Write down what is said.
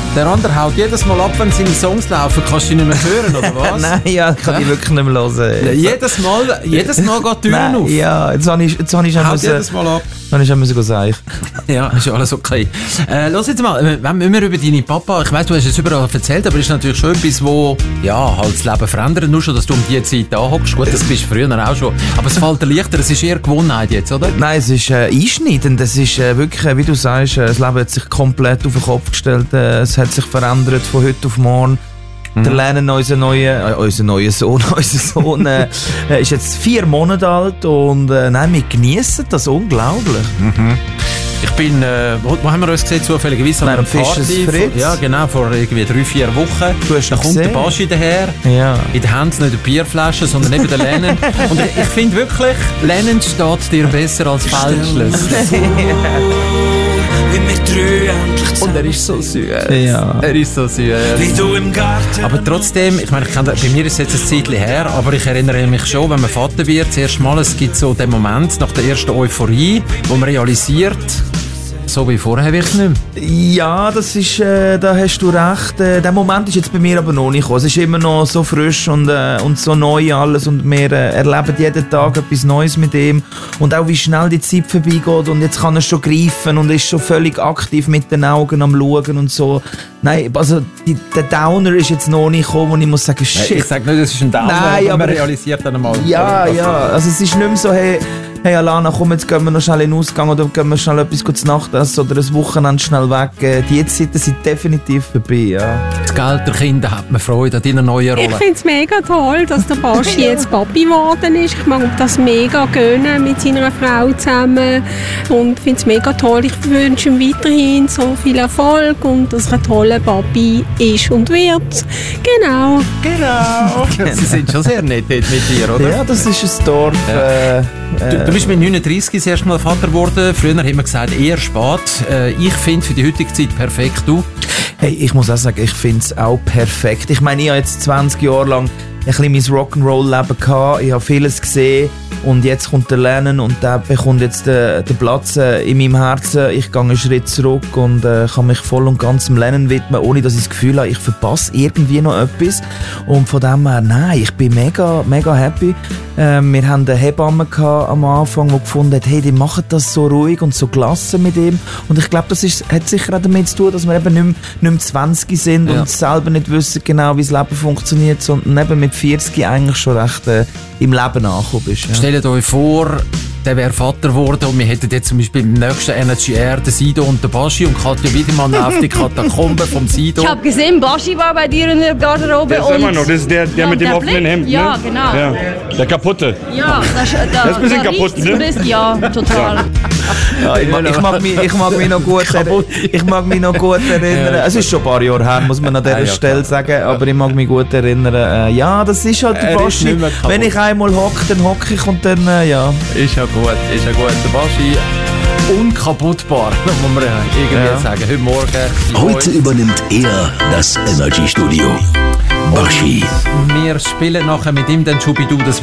Der andere haut jedes Mal ab, wenn seine Songs laufen. Kannst du ihn nicht mehr hören, oder was? Nein, ja, ich kann die wirklich nicht mehr hören. Ja, jedes Mal geht die Türen auf. Ja, jetzt habe ich schon jedes Mal ab. Dann ist auch sagen. Ja, ist alles okay. Los jetzt mal, wenn wir über deinen Papa, ich weiss, du hast es überall erzählt, aber es ist natürlich schon etwas, wo ja, halt das Leben verändert, nur schon, dass du um diese Zeit da hockst. Gut, das bist du früher auch schon. Aber es fällt dir leichter, es ist eher Gewohnheit jetzt, oder? Nein, es ist einschneidend. Es ist wirklich, wie du sagst, das Leben hat sich komplett auf den Kopf gestellt. Es hat sich verändert von heute auf morgen. Der Lennon, unser neuer Sohn, ist jetzt 4 Monate alt und nein, wir genießen das unglaublich. Ich bin, wo haben wir uns gesehen, zufälligerweise an einer Party? Ja, genau, vor irgendwie 3-4 Wochen. Da kommt der Baschi daher, in der Hand nicht eine Bierflasche, sondern neben der Lennon. Und ich finde wirklich, Lennon steht dir besser als Feldschlüssel. Und er ist so süß. Ja. Er ist so süß. Aber trotzdem, ich meine, bei mir ist es jetzt ein Zeitchen her, aber ich erinnere mich schon, wenn man Vater wird, das erste Mal, es gibt so den Moment nach der ersten Euphorie, wo man realisiert, so wie vorher wird es nicht mehr. Ja, das ist, da hast du recht. Der Moment ist jetzt bei mir aber noch nicht gekommen. Es ist immer noch so frisch und so neu alles und wir erleben jeden Tag etwas Neues mit ihm und auch wie schnell die Zeit vorbeigeht und jetzt kann er schon greifen und ist schon völlig aktiv mit den Augen am Schauen und so. Nein, also der Downer ist jetzt noch nicht gekommen und ich muss sagen, shit. Ich sage nicht, das ist ein Downer, aber man realisiert dann einmal. Ja, also es ist nicht mehr so, hey Alana, komm, jetzt gehen wir noch schnell in den Ausgang oder gehen wir schnell etwas zu Nacht essen oder ein Wochenende schnell weg. Die Zeiten sind definitiv vorbei, ja. Das Geld der Kinder hat man Freude an deiner neuen Rolle. Ich finde es mega toll, dass der Baschi jetzt Papi geworden ist. Ich mag das mega gönnen mit seiner Frau zusammen und finde es mega toll. Ich wünsche ihm weiterhin so viel Erfolg und dass er ein toller Papi ist und wird. Genau. Sie sind schon sehr nett mit dir, oder? Ja, das ist ein Dorf. Ja. Du bist mit 39 das erste Mal Vater geworden. Früher haben wir gesagt, eher spät. Ich finde für die heutige Zeit perfekt. Du? Hey, ich muss auch sagen, ich finde es auch perfekt. Ich meine, ich habe jetzt 20 Jahre lang ein bisschen mein Rock'n'Roll-Leben gehabt. Ich habe vieles gesehen. Und jetzt kommt der Lennon und der bekommt jetzt den Platz in meinem Herzen. Ich gehe einen Schritt zurück und kann mich voll und ganz dem Lennon widmen, ohne dass ich das Gefühl habe, ich verpasse irgendwie noch etwas. Und von dem her, nein, ich bin mega, mega happy. Wir haben eine Hebamme am Anfang, die gefunden hat, hey, die machen das so ruhig und so gelassen mit ihm. Und ich glaube, das hat sicher auch damit zu tun, dass wir eben nicht mehr 20 sind und selber nicht wissen genau, wie das Leben funktioniert, sondern eben mit 40 eigentlich schon recht im Leben angekommen bist. Ja. Stellt euch vor, der wäre Vater geworden und wir hätten jetzt zum Beispiel im nächsten Energy Air den Sido und den Baschi und Katja Wiedemann auf die Katakombe vom Sido. Ich habe gesehen, Baschi war bei dir in der Garderobe. Der ist immer noch, das ist der mit dem offenen Hemd, ne? Ja, genau. Ja. Der kaputte. Ja, das ist ein bisschen kaputt, ne? Ja, total. Ja, ich mag mich noch gut erinnern. Es ist schon ein paar Jahre her, muss man an dieser Stelle sagen, aber ich mag mich gut erinnern. Ja, das ist halt der Baschi. Wenn ich einmal hocke, dann hocke ich und dann, ja. Ist ja gut. Der Baschi unkaputtbar, muss man irgendwie sagen. Heute Morgen. Heute übernimmt er das Energy Studio. Baschi. Wir spielen nachher mit ihm den Schubidu, das